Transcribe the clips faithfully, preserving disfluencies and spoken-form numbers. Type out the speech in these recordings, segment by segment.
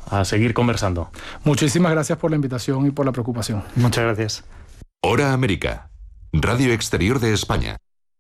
a seguir conversando. Muchísimas gracias por la invitación y por la preocupación. Muchas gracias. Hora América, Radio Exterior de España.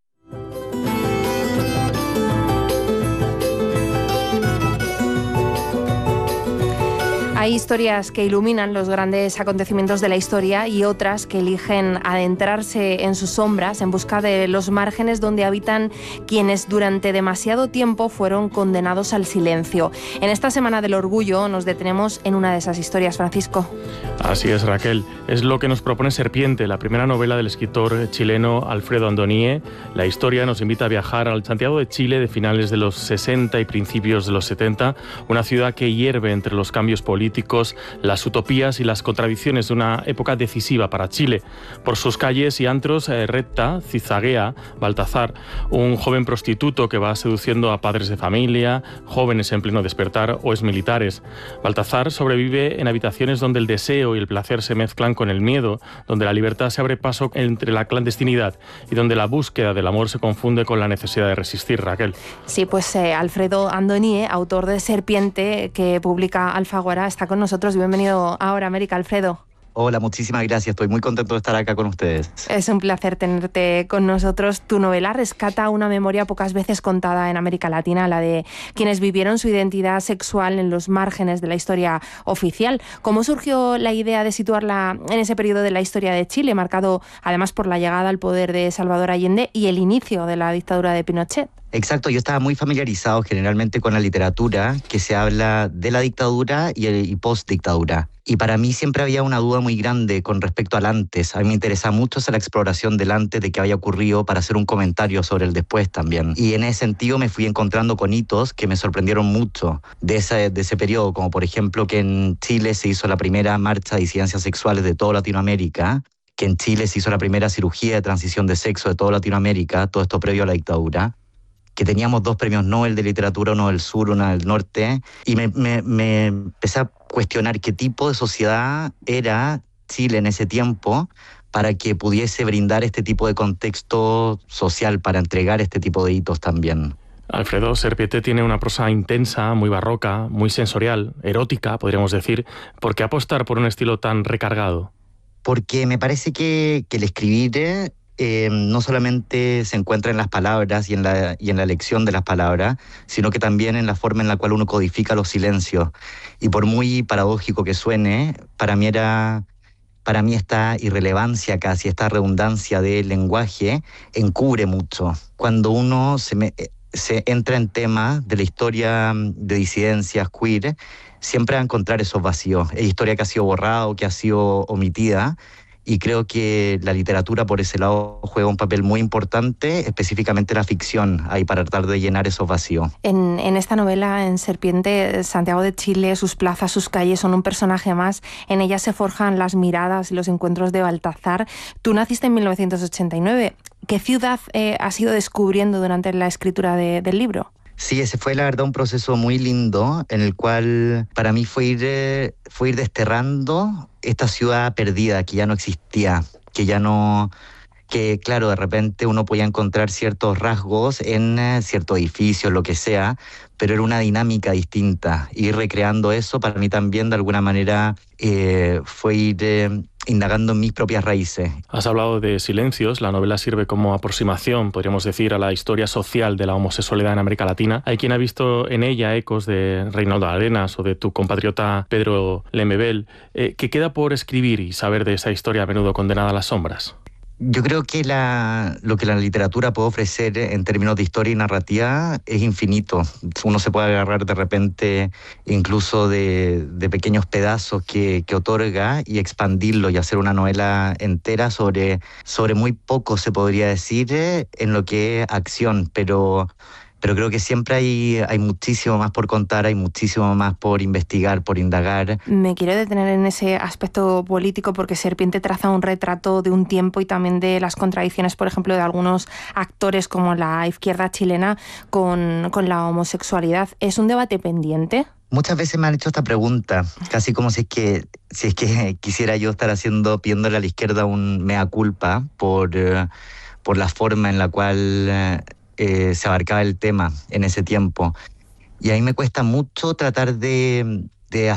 Hay historias que iluminan los grandes acontecimientos de la historia y otras que eligen adentrarse en sus sombras en busca de los márgenes donde habitan quienes durante demasiado tiempo fueron condenados al silencio. En esta Semana del Orgullo nos detenemos en una de esas historias, Francisco. Así es, Raquel. Es lo que nos propone Serpiente, la primera novela del escritor chileno Alfredo Andoníe. La historia nos invita a viajar al Santiago de Chile de finales de los sesenta y principios de los setenta, una ciudad que hierve entre los cambios políticos, las utopías y las contradicciones de una época decisiva para Chile. Por sus calles y antros eh, recta, cizaguea Baltazar, un joven prostituto que va seduciendo a padres de familia, jóvenes en pleno despertar o exmilitares. Baltazar sobrevive en habitaciones donde el deseo y el placer se mezclan con el miedo, donde la libertad se abre paso entre la clandestinidad y donde la búsqueda del amor se confunde con la necesidad de resistir, Raquel. Sí, pues eh, Alfredo Andoníe, autor de Serpiente, que publica Alfaguara, está con nosotros. Bienvenido a Hora América, Alfredo. Hola, muchísimas gracias. Estoy muy contento de estar acá con ustedes. Es un placer tenerte con nosotros. Tu novela rescata una memoria pocas veces contada en América Latina, la de quienes vivieron su identidad sexual en los márgenes de la historia oficial. ¿Cómo surgió la idea de situarla en ese periodo de la historia de Chile, marcado además por la llegada al poder de Salvador Allende y el inicio de la dictadura de Pinochet? Exacto, yo estaba muy familiarizado generalmente con la literatura que se habla de la dictadura y, y post-dictadura. Y para mí siempre había una duda muy grande con respecto al antes. A mí me interesa mucho esa la exploración del antes, de qué había ocurrido, para hacer un comentario sobre el después también. Y en ese sentido me fui encontrando con hitos que me sorprendieron mucho de ese, de ese periodo, como por ejemplo que en Chile se hizo la primera marcha de disidencias sexuales de toda Latinoamérica, que en Chile se hizo la primera cirugía de transición de sexo de toda Latinoamérica, todo esto previo a la dictadura, que teníamos dos premios Nobel de literatura, uno del sur, uno del norte, y me, me, me empecé a cuestionar qué tipo de sociedad era Chile en ese tiempo para que pudiese brindar este tipo de contexto social, para entregar este tipo de hitos también. Alfredo, Serpiente tiene una prosa intensa, muy barroca, muy sensorial, erótica, podríamos decir. ¿Por qué apostar por un estilo tan recargado? Porque me parece que, que el escribir Eh, no solamente se encuentra en las palabras y en, la, y en la elección de las palabras, sino que también en la forma en la cual uno codifica los silencios. Y por muy paradójico que suene, para mí era, para mí esta irrelevancia casi, esta redundancia del lenguaje, encubre mucho. Cuando uno se, me, se entra en temas de la historia de disidencias queer, siempre va a encontrar esos vacíos. Es historia que ha sido borrada o que ha sido omitida. Y creo que la literatura por ese lado juega un papel muy importante, específicamente la ficción, ahí para tratar de llenar esos vacíos. En, en esta novela, en Serpiente, Santiago de Chile, sus plazas, sus calles son un personaje más. En ella se forjan las miradas y los encuentros de Baltazar. Tú naciste en mil novecientos ochenta y nueve. ¿Qué ciudad eh, has ido descubriendo durante la escritura de, del libro? Sí, ese fue la verdad un proceso muy lindo en el cual para mí fue ir, fue ir desterrando esta ciudad perdida que ya no existía, que ya no... que claro, de repente uno podía encontrar ciertos rasgos en eh, ciertos edificios, lo que sea, pero era una dinámica distinta. Ir recreando eso para mí también de alguna manera eh, fue ir eh, indagando en mis propias raíces. Has hablado de silencios. La novela sirve como aproximación, podríamos decir, a la historia social de la homosexualidad en América Latina. Hay quien ha visto en ella ecos de Reinaldo Arenas o de tu compatriota Pedro Lemebel. Eh, ¿Qué queda por escribir y saber de esa historia a menudo condenada a las sombras? Yo creo que la, lo que la literatura puede ofrecer en términos de historia y narrativa es infinito. Uno se puede agarrar de repente incluso de, de pequeños pedazos que, que otorga y expandirlo y hacer una novela entera sobre, sobre muy poco, se podría decir, en lo que es acción, pero... Pero creo que siempre hay, hay muchísimo más por contar, hay muchísimo más por investigar, por indagar. Me quiero detener en ese aspecto político porque Serpiente traza un retrato de un tiempo y también de las contradicciones, por ejemplo, de algunos actores como la izquierda chilena con, con la homosexualidad. ¿Es un debate pendiente? Muchas veces me han hecho esta pregunta, casi como si es que, si es que quisiera yo estar haciendo, pidiéndole a la izquierda un mea culpa por, uh, por la forma en la cual... Uh, Eh, se abarcaba el tema en ese tiempo. Y a mí me cuesta mucho tratar de, de